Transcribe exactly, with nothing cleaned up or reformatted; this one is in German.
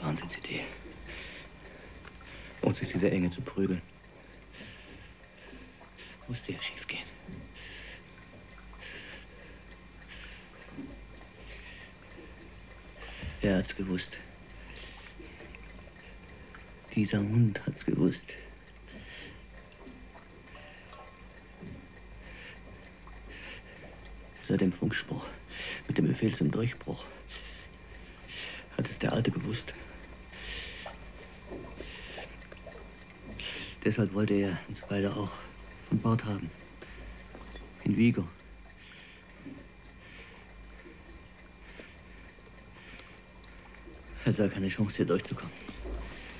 Wahnsinnsidee. Uns durch diese Enge zu prügeln. Musste ja schief gehen. Er hat's gewusst. Dieser Hund hat's gewusst. Seit dem Funkspruch mit dem Befehl zum Durchbruch hat es der Alte gewusst. Deshalb wollte er uns beide auch von Bord haben. In Vigo. Er sah keine Chance, hier durchzukommen.